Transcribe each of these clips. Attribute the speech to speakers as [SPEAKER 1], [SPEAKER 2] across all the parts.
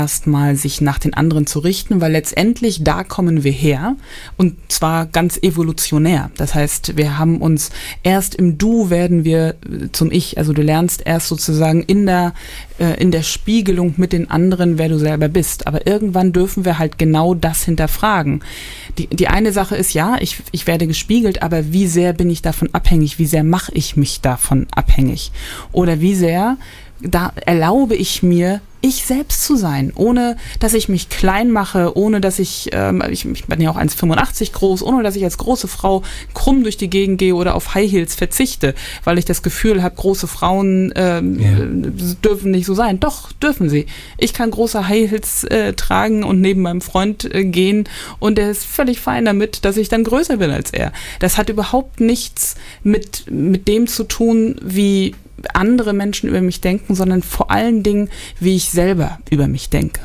[SPEAKER 1] erstmal sich nach den anderen zu richten, weil letztendlich da kommen wir her und zwar ganz evolutionär. Das heißt, wir haben uns erst im Du werden wir zum Ich, also du lernst erst sozusagen in der Spiegelung mit den anderen, wer du selber bist. Aber irgendwann dürfen wir halt genau das hinterfragen. Die eine Sache ist, ja, ich werde gespiegelt, aber wie sehr bin ich davon abhängig? Wie sehr mache ich mich davon abhängig? Oder wie sehr da erlaube ich mir, ich selbst zu sein, ohne dass ich mich klein mache, ohne dass ich bin ja auch 1,85 groß, ohne dass ich als große Frau krumm durch die Gegend gehe oder auf High Heels verzichte, weil ich das Gefühl habe, große Frauen dürfen nicht so sein. Doch, dürfen sie. Ich kann große High Heels tragen und neben meinem Freund gehen und der ist völlig fein damit, dass ich dann größer bin als er. Das hat überhaupt nichts mit dem zu tun, wie andere Menschen über mich denken, sondern vor allen Dingen, wie ich selber über mich denke.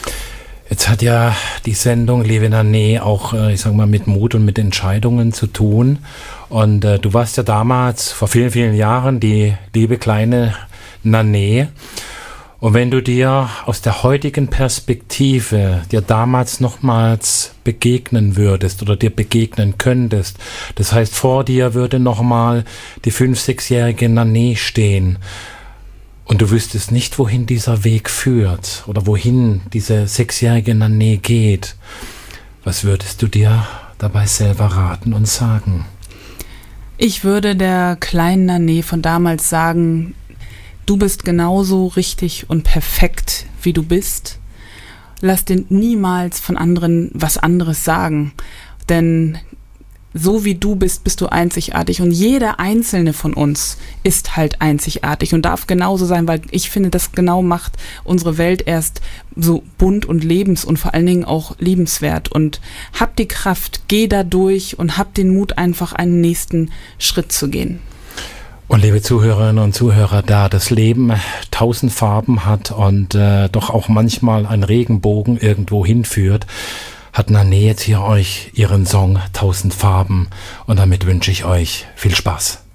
[SPEAKER 2] Jetzt hat ja die Sendung Liebe Nanee auch, ich sag mal, mit Mut und mit Entscheidungen zu tun. Und du warst ja damals, vor vielen, vielen Jahren, die liebe kleine Nanee. Und wenn du dir aus der heutigen Perspektive dir damals nochmals begegnen würdest oder dir begegnen könntest, das heißt, vor dir würde nochmal die 5-, 6-jährige Nanee stehen und du wüsstest nicht, wohin dieser Weg führt oder wohin diese 6-jährige Nanee geht, was würdest du dir dabei selber raten und sagen?
[SPEAKER 1] Ich würde der kleinen Nanee von damals sagen, du bist genauso richtig und perfekt, wie du bist. Lass dir niemals von anderen was anderes sagen, denn so wie du bist, bist du einzigartig und jeder einzelne von uns ist halt einzigartig und darf genauso sein, weil ich finde, das genau macht unsere Welt erst so bunt und und vor allen Dingen auch liebenswert und hab die Kraft, geh da durch und hab den Mut, einfach einen nächsten Schritt zu gehen.
[SPEAKER 2] Und liebe Zuhörerinnen und Zuhörer, da das Leben 1000 Farben hat und doch auch manchmal ein Regenbogen irgendwo hinführt, hat Nanee jetzt hier euch ihren Song 1000 Farben und damit wünsche ich euch viel Spaß.